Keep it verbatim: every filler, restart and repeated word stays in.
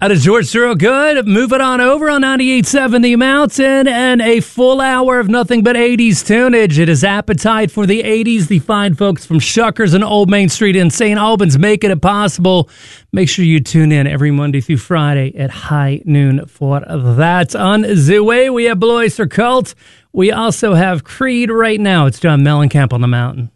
Out of George Thorogood, move it on over on ninety-eight point seven The Mountain, and a full hour of nothing but eighties tunage. It is Appetite for the eighties. The fine folks from Shuckers and Old Main Street in Saint Albans making it possible. Make sure you tune in every Monday through Friday at high noon for that. On the way, we have Blue Oyster Cult. We also have Creed right now. It's John Mellencamp on the Mountain.